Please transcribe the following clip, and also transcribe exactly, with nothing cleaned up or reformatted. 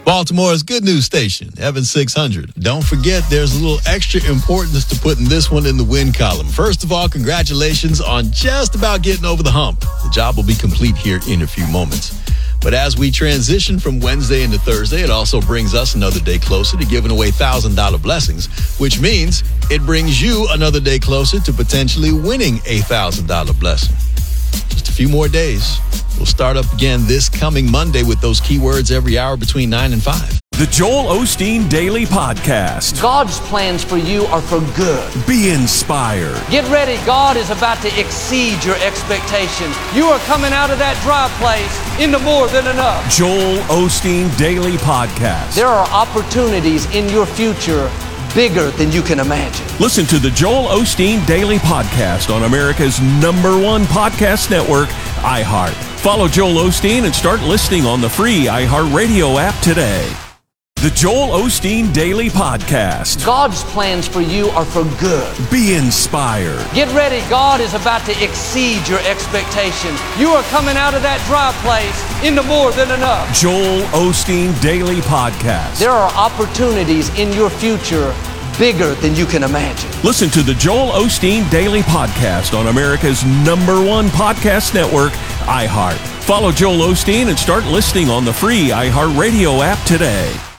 Baltimore's good news station, Evan six hundred. Don't forget, there's a little extra importance to putting this one in the win column. First of all, congratulations on just about getting over the hump. The job will be complete here in a few moments. But as we transition from Wednesday into Thursday, it also brings us another day closer to giving away one thousand dollars blessings, which means it brings you another day closer to potentially winning a one thousand dollars blessing. Just a few more days. We'll start up again this coming Monday with those keywords every hour between nine and five. The Joel Osteen Daily Podcast. God's plans for you are for good. Be inspired. Get ready. God is about to exceed your expectations. You are coming out of that dry place into more than enough. Joel Osteen Daily Podcast. There are opportunities in your future bigger than you can imagine. Listen to the Joel Osteen Daily Podcast on America's number one podcast network, iHeart. Follow Joel Osteen and start listening on the free iHeartRadio app today. The Joel Osteen Daily Podcast. God's plans for you are for good. Be inspired. Get ready. God is about to exceed your expectations. You are coming out of that dry place into more than enough. Joel Osteen Daily Podcast. There are opportunities in your future bigger than you can imagine. Listen to the Joel Osteen Daily Podcast on America's number one podcast network, iHeart. Follow Joel Osteen and start listening on the free iHeartRadio app today.